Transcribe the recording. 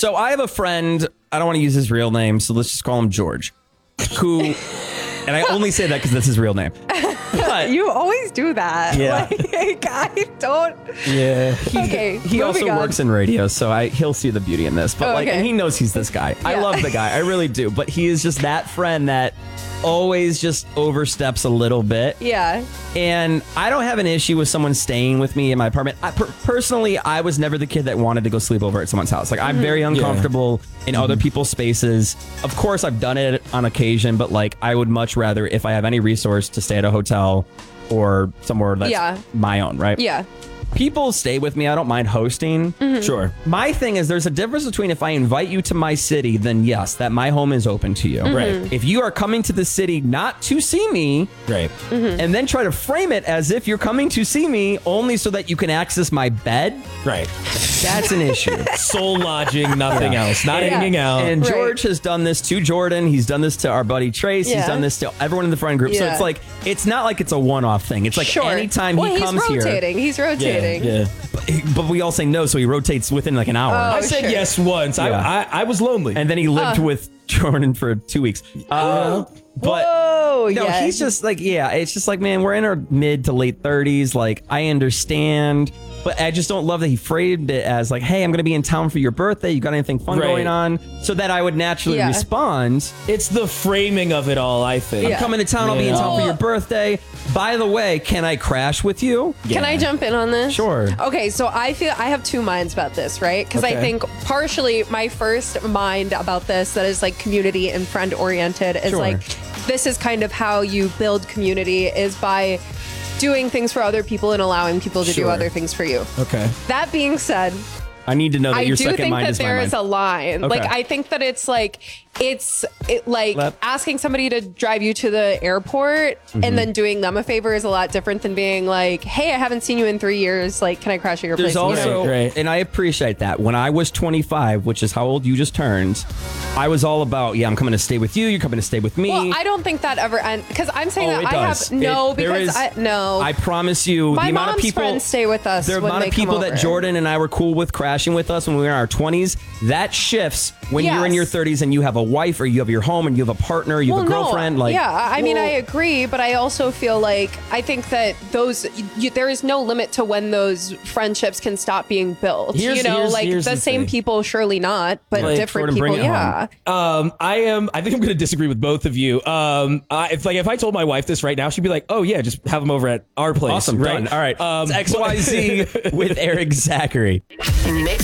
So I have a friend, I don't want to use his real name, so let's just call him George, who, and I only say that because that's his real name. But You always do that. Yeah. Like, I don't. Yeah. Okay. he also moving on. works in radio, so he'll see the beauty in this. But like, Okay. and he knows he's this guy. I Yeah. love the guy, I really do. But he is just that friend that always just oversteps a little bit. Yeah. And I don't have an issue with someone staying with me in my apartment. Personally, I was never the kid that wanted to go sleep over at someone's house. Like, I'm very uncomfortable in other people's spaces. Of course, I've done it on occasion, but like, I would much rather, if I have any resource, to stay at a hotel or somewhere that's my own, right? Yeah. People stay with me. I don't mind hosting. Sure. My thing is there's a difference between if I invite you to my city, then yes, that my home is open to you. Right. If you are coming to the city not to see me, Right. and then try to frame it as if you're coming to see me only so that you can access my bed, Right. that's an issue. Soul lodging, nothing else. Not hanging out. And Right. George has done this to Jordan. He's done this to our buddy Trace. He's Yeah. done this to everyone in the friend group. So Yeah. it's like, it's not like it's a one-off thing. It's like Sure. anytime he comes he's rotating. He's rotating. yeah. but we all say no, so he rotates within like an hour. I said sure. yes once. Yeah. I was lonely. And then he lived with Jordan for 2 weeks. But Whoa. no, yeah. he's just like, yeah, it's just like, man, we're in our mid to late 30s. Like, I understand, but I just don't love that he framed it as like, hey, I'm going to be in town for your birthday. You got anything fun Right. going on? So that I would naturally Yeah. respond. It's the framing of it all, I think. Yeah. I'm coming to town. I'll be in Yeah. town for your birthday. By the way, can I crash with you? Can I jump in on this? Sure. Okay, so I feel I have two minds about this, right? Because I Okay. think partially my first mind about this that is like community and friend oriented is Sure. like this is kind of how you build community is by doing things for other people and allowing people to do Sure. other things for you. Okay. That being said, I need to know that I your do second think mind that is my there mind. is a line. Okay. Like I think that it's like like Let- asking somebody to drive you to the airport and then doing them a favor is a lot different than being like, hey, I haven't seen you in 3 years. Like, can I crash at your There's place? You know? also, Right. and I appreciate that. When I was 25, which is how old you just turned, I was all about, yeah, I'm coming to stay with you. You're coming to stay with me. Well, I don't think that ever ends because I'm saying Oh, that it I does. have no There because is- I no. I promise you, My the amount mom's of people friends stay with us The when amount they of people come that over. Jordan and I were cool with crashing with us when we were in our 20s, that shifts when you're in your Yes. 30s and you have a wife or you have your home and you have a partner, you have a girlfriend. Like, yeah, I mean, I well, agree, but I also feel like I think that there is no limit to when those friendships can stop being built. Here's the the same thing. people, surely not, but Like, different Jordan, bring people. it Yeah. I think I'm going to disagree with both of you. If I told my wife this right now, she'd be like, "Oh yeah, just have them over at our place." Awesome, right? done. All right. It's XYZ with Eric Zachary. Mix